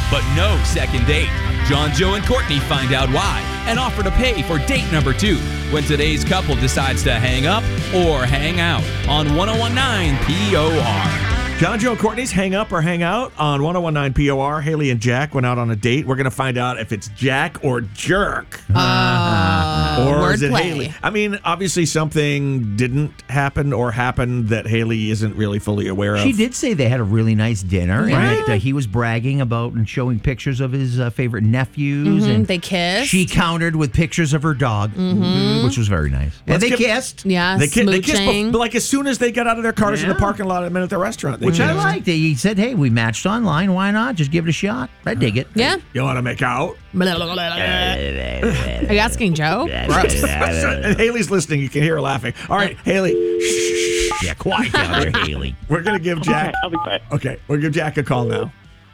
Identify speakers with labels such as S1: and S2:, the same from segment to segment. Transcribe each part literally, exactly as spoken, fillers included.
S1: but no second date. John, Joe, and Courtney find out why and offer to pay for date number two when today's couple decides to hang up or hang out on one oh one nine P O R.
S2: John, Joe, and Courtney's Hang Up or Hang Out on one oh one nine P O R. Haley and Jack went out on a date. We're going to find out if it's Jack or Jerk.
S3: Uh,
S2: or is it
S3: wordplay.
S2: Haley? I mean, obviously something didn't happen or happened that Haley isn't really fully aware of.
S4: She did say they had a really nice dinner,
S3: Right.
S4: and that uh, he was bragging about and showing pictures of his uh, favorite nephews.
S3: Mhm,
S4: And
S3: they kissed.
S4: She countered with pictures of her dog, which was very nice. And
S2: Let's
S4: they
S2: give-
S4: kissed,
S3: Yeah,
S2: They, ki- they kissed,
S3: smooching.
S2: bef- like as soon as they got out of their cars in the
S4: Yeah.
S2: parking lot and at the restaurant. They
S4: which I
S2: kissed.
S4: liked. He said, "Hey, we matched online. Why not? Just give it a shot. I dig it."
S3: Yeah.
S2: You want to make out?
S3: Blah, blah, blah, blah. Are you asking Joe? Gross.
S2: And Haley's listening. You can hear her laughing. All right, Haley. Shh.
S4: Yeah, quiet down there, Haley.
S2: We're going to give Jack.
S5: I'll be quiet.
S2: Okay, we'll give Jack a call now.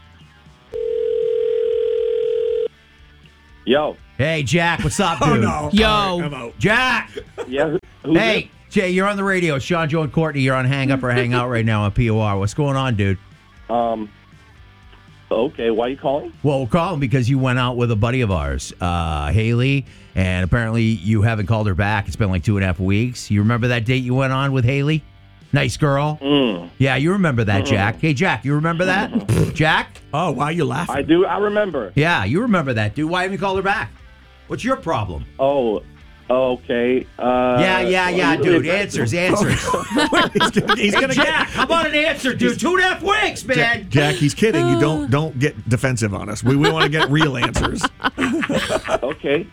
S5: Yo.
S4: Hey, Jack, what's up, dude?
S2: Oh, no.
S3: Yo.
S2: All right, I'm out.
S4: Jack.
S5: Yeah. who- Who's
S4: Hey, Jay, you're on the radio. Sean, Joe, and Courtney. You're on Hang Up or Hang Out right now on P O R. What's going on, dude?
S5: this? Um. Okay. Why are you calling?
S4: Well, we're calling because you went out with a buddy of ours, uh, Haley, and apparently you haven't called her back. It's been like two and a half weeks. You remember that date you went on with Haley? Nice girl.
S5: Mm.
S4: Yeah, you remember that, Jack. Hey, Jack, you remember that? Jack?
S2: Oh, why are you laughing?
S5: I do. I remember.
S4: Yeah, you remember that, dude. Why haven't you called her back? What's your problem?
S5: Oh. Okay. Uh,
S4: yeah, yeah, yeah, dude. Answers, answers.
S2: he's gonna, he's
S4: Hey,
S2: gonna
S4: Jack, how about an answer, dude? Two and a half weeks, man.
S2: Jack, Jack, he's kidding. You don't don't get defensive on us. We, we want to get real answers.
S5: Okay.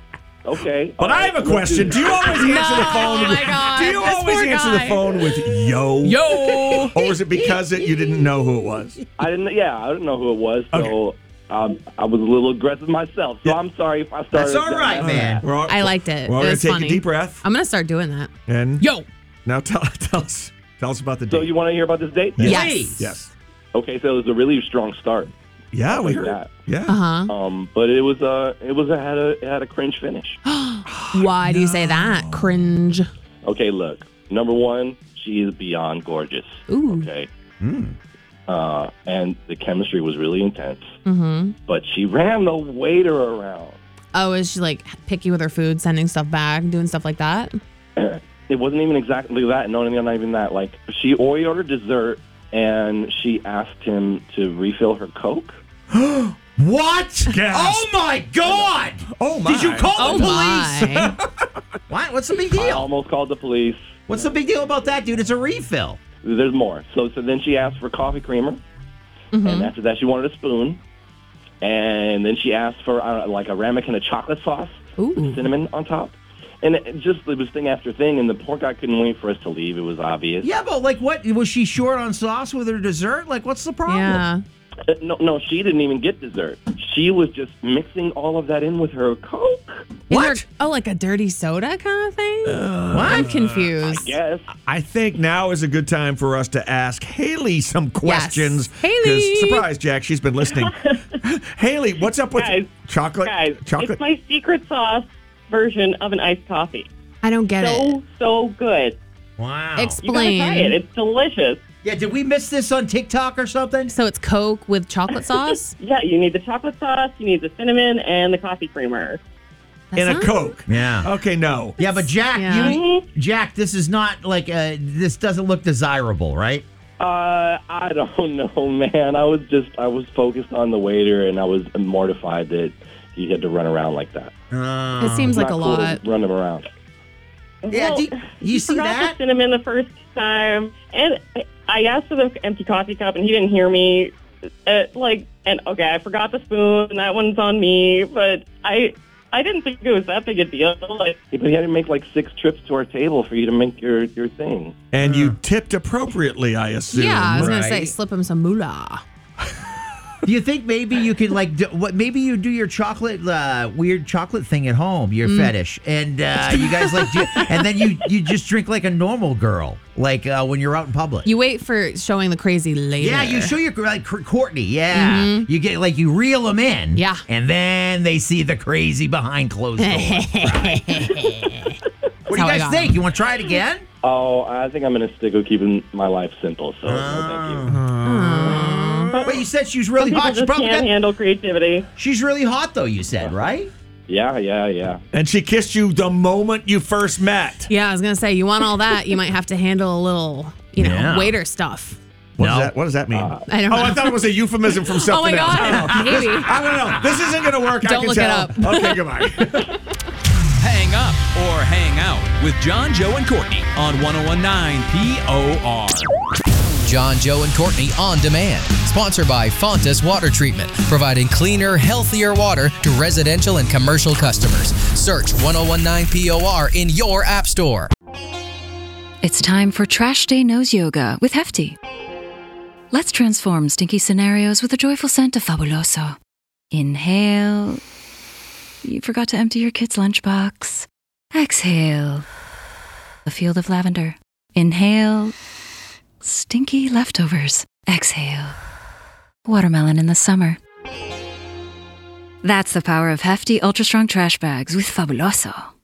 S5: Okay.
S2: But I have a question. Do you always answer the phone?
S3: Oh,
S2: with,
S3: my God.
S2: Do you
S3: This
S2: always
S3: poor
S2: answer
S3: guy.
S2: the phone with yo?
S3: Yo.
S2: Or is it because it, you didn't know who it was?
S5: I didn't. Yeah, I didn't know who it was. So um, I was a little aggressive myself. So
S2: Yeah.
S5: I'm sorry if I started.
S4: That's all
S5: down
S4: right,
S5: that
S4: man.
S5: path.
S2: We're all,
S3: I liked it.
S2: We're all
S3: It
S2: going
S3: was
S2: to take
S3: funny.
S2: a deep breath.
S3: I'm going to start doing that.
S2: And
S3: Yo.
S2: now tell, tell us tell us about the date.
S5: So you want to hear about this date?
S3: Yes.
S2: Yes.
S5: Okay. So it was a really strong start.
S2: Yeah, we
S5: Like
S2: heard.
S5: that.
S2: Yeah.
S3: Uh-huh.
S5: Um, but it was uh, it was a had a it had a cringe finish.
S3: Why do you say that? Cringe.
S5: Okay, look. Number one, she is beyond gorgeous.
S3: Ooh.
S5: Okay.
S2: Mm.
S5: Uh, and the chemistry was really intense.
S3: Mm-hmm.
S5: But she ran the waiter around.
S3: Oh, is she like picky with her food, sending stuff back, doing stuff like that?
S5: It wasn't even exactly that. No, not even that. Like, she ordered dessert, and she asked him to refill her Coke.
S4: What?
S2: Gasp.
S4: Oh, my God.
S2: Oh, my.
S4: Did you call
S3: Oh
S4: the police?
S3: my.
S4: What? What's the big
S5: I
S4: deal?
S5: almost called the police.
S4: What's the big deal about that, dude? It's a refill.
S5: There's more. So, so then she asked for coffee creamer,
S3: Mm-hmm.
S5: and after that, she wanted a spoon. And then she asked for uh, like a ramekin of chocolate sauce,
S3: Ooh.
S5: with cinnamon on top. And it just it was thing after thing, and the poor guy couldn't wait for us to leave. It was obvious.
S4: Yeah, but like, what? Was she short on sauce with her dessert? Like, what's the problem?
S3: Yeah.
S5: Uh, No, no, she didn't even get dessert. She was just mixing all of that in with her Coke.
S3: In
S4: What?
S3: her- oh, like a dirty soda kind of thing?
S2: Uh,
S3: I'm confused.
S5: Yes.
S2: I think now is a good time for us to ask Haley some questions.
S3: Haley!
S2: 'Cause, surprise, Jack, she's been listening. Haley, what's up with
S6: Guys,
S2: chocolate?
S6: Guys,
S2: chocolate.
S6: it's my secret sauce version of an iced coffee.
S3: I don't get it.
S6: So, so good.
S4: Wow.
S6: You gotta
S3: Explain.
S6: try it. It's delicious.
S4: Yeah, did we miss this on TikTok or something?
S3: So it's Coke with chocolate sauce?
S6: Yeah, you need the chocolate sauce, you need the cinnamon, and the coffee creamer.
S3: That
S2: in a
S3: sounds-
S2: Coke.
S4: Yeah.
S2: Okay, no.
S4: Yeah, but Jack,
S3: Yeah.
S4: you, Jack, this is not like uh, this doesn't look desirable, right?
S5: Uh, I don't know, man. I was just I was focused on the waiter, and I was mortified that he had to run around like that.
S4: Uh,
S3: It seems like
S5: Not
S3: a
S5: cool to
S3: lot.
S5: Run him around.
S4: Yeah,
S6: Well,
S4: do you- you
S6: he
S4: see
S6: forgot
S4: that?
S6: the cinnamon the first time, and I asked for the empty coffee cup, and he didn't hear me. Uh, like, and okay, I forgot the spoon, and that one's on me. But I, I didn't think it was that big a deal. Like,
S5: Yeah, but he had to make like six trips to our table for you to make your your thing.
S2: And you tipped appropriately, I assume.
S3: Yeah, I was going to
S4: Right.
S3: say, slip him some moolah.
S4: Do you think maybe you could like do, what? Maybe you do your chocolate uh, weird chocolate thing at home, your fetish, and uh, you guys like, do, and then you you just drink like a normal girl, like uh, when you're out in public.
S3: You wait for showing the crazy later.
S4: Yeah, you show your like Courtney. Yeah, you get like you reel them in.
S3: Yeah.
S4: and then they see the crazy behind closed doors. Right. What do
S3: how
S4: you
S3: I
S4: guys
S3: got
S4: think?
S3: him.
S4: You want to try it again?
S5: Oh, I think I'm gonna stick with keeping my life simple. So no, thank you.
S4: But But you said she was really
S6: People
S4: hot. She
S6: just
S4: probably
S6: can't
S4: got,
S6: handle creativity.
S4: she's really hot, though, you said, right?
S5: Yeah, yeah, yeah.
S2: And she kissed you the moment you first met.
S3: Yeah, I was gonna say, you want all that, you might have to handle a little, you know,
S4: Yeah.
S3: waiter stuff.
S2: What,
S4: No.
S2: does that, what does that mean?
S3: I don't
S2: oh,
S3: know.
S2: I thought it was a euphemism from something
S3: Oh my
S2: else.
S3: God,
S2: I don't know.
S3: maybe.
S2: This, I don't know. This isn't going to work. I
S3: Don't
S2: can
S3: look it
S2: tell.
S3: up.
S2: Okay, goodbye.
S1: Hang up or hang out with John, Joe, and Courtney on ten nineteen P O R.
S7: John, Joe, and Courtney On Demand. Sponsored by Fontas Water Treatment, providing cleaner, healthier water to residential and commercial customers. Search ten nineteen P O R in your app store.
S8: It's time for Trash Day Nose Yoga with Hefty. Let's transform stinky scenarios with a joyful scent of Fabuloso. Inhale. You forgot to empty your kid's lunchbox. Exhale. A field of lavender. Inhale. Stinky leftovers. Exhale. Watermelon in the summer. That's the power of Hefty Ultra Strong Trash Bags with Fabuloso.